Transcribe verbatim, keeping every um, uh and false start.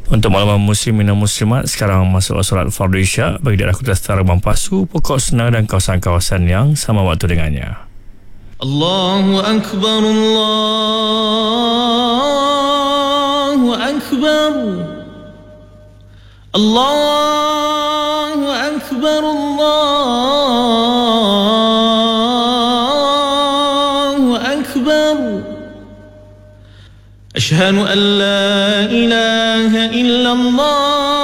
Untuk makluman muslimin dan muslimat, sekarang masuk solat fardu isyak bagi daerah Kota Setara, Mampasu, Pokok Senar dan kawasan-kawasan yang sama waktu dengannya. Allahu Akbar, Allahu Akbar, Allahu Akbar, Allahu Akbar. Ashhadu an la ilaha illallah